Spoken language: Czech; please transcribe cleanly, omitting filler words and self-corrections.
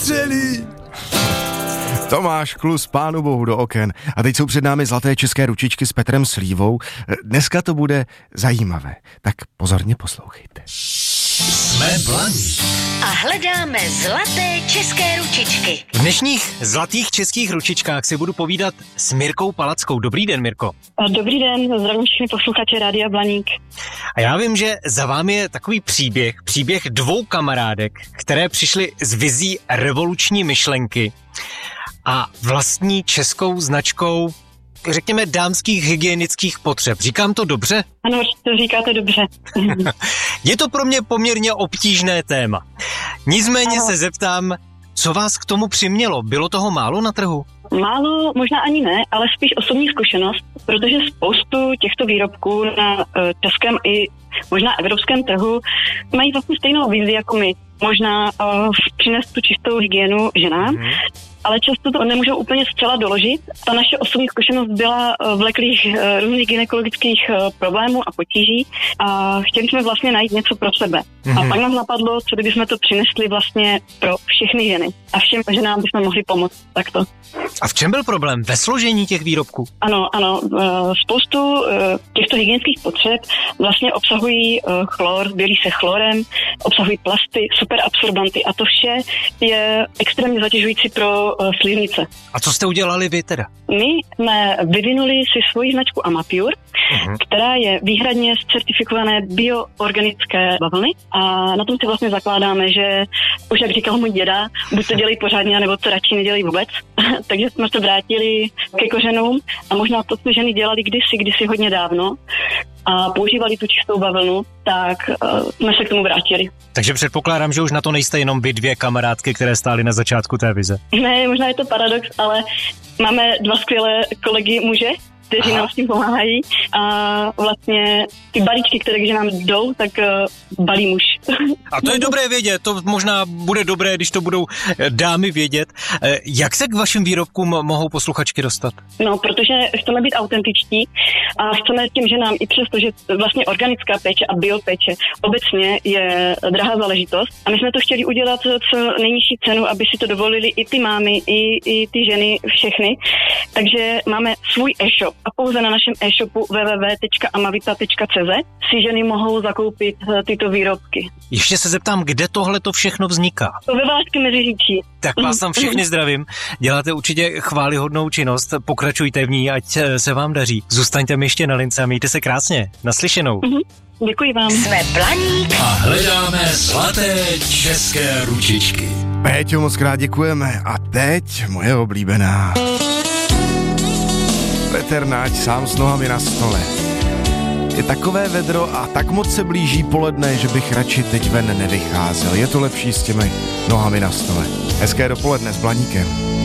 vystřelí. Tomáš Klus, pánu bohu do oken. A teď jsou před námi zlaté české ručičky s Petrem Slívou. Dneska to bude zajímavé, tak pozorně poslouchejte. Jsme Blaník a hledáme zlaté české ručičky. V dnešních zlatých českých ručičkách si budu povídat s Mirkou Palackou. Dobrý den, Mirko. Dobrý den, zdravím všechny posluchače Rádia Blaník. A já vím, že za vámi je takový příběh dvou kamarádek, které přišly s vizí revoluční myšlenky a vlastní českou značkou, řekněme, dámských hygienických potřeb. Říkám to dobře? Ano, to říkáte dobře. Je to pro mě poměrně obtížné téma. Nicméně se zeptám, co vás k tomu přimělo? Bylo toho málo na trhu? Málo, možná ani ne, ale spíš osobní zkušenost, protože spoustu těchto výrobků na českém i možná evropském trhu mají vlastně stejnou vizi jako my. Možná přinést tu čistou hygienu ženám, ale často to nemůžou úplně zcela doložit. Ta naše osobní zkušenost byla vleklých různých gynekologických problémů a potíží a chtěli jsme vlastně najít něco pro sebe. A pak nás napadlo, co kdybychom to přinesli vlastně pro všechny ženy a všem ženám bychom mohli pomoct takto. A v čem byl problém? Ve složení těch výrobků? Ano, spoustu těchto hygienických potřeb vlastně obsahují chlor, bělí se chlorem, obsahují plasty, superabsorbanty a to vše je extrémně zatěžující pro sliznice. A co jste udělali vy teda? My jsme vyvinuli si svoji značku Amapure, která je výhradně z certifikované bioorganické bavlny a na tom si vlastně zakládáme, že už jak říkal můj děda, buď to dělej pořádně, nebo to radši nedělej vůbec. Takže jsme se vrátili ke kořenům a možná to, co ženy dělali kdysi hodně dávno a používali tu čistou bavlnu, tak jsme se k tomu vrátili. Takže předpokládám, že už na to nejste jenom vy dvě kamarádky, které stály na začátku té vize. Ne, možná je to paradox, ale máme dva skvělé kolegy muže, kteří nám s tím pomáhají a vlastně ty balíčky, které nám jdou, tak balí muž. A to je dobré vědět, to možná bude dobré, když to budou dámy vědět. Jak se k vašim výrobkům mohou posluchačky dostat? No, protože chceme být autentičtí a chceme těm ženám i přesto, že vlastně organická péče a biopéče obecně je drahá záležitost a my jsme to chtěli udělat co nejnižší cenu, aby si to dovolili i ty mámy, i ty ženy, všechny. Takže máme svůj e-shop a pouze na našem e-shopu www.amavita.cz si ženy mohou zakoupit tyto výrobky. Ještě se zeptám, kde tohle to všechno vzniká? Ve Vážské Meziříčí. Tak vás tam všichni zdravím. Děláte určitě chvályhodnou činnost, pokračujte v ní, ať se vám daří. Zůstaňte mi ještě na lince a mějte se krásně. Naslyšenou. Děkuji vám. Jsme Blaník a hledáme zlaté české ručičky. Péťo, moc krát děkujeme. A teď moje oblíbená. Veternáč sám s nohami na stole. Je takové vedro a tak moc se blíží poledne, že bych radši teď ven nevycházel. Je to lepší s těmi nohami na stole. Hezké dopoledne s Blaníkem.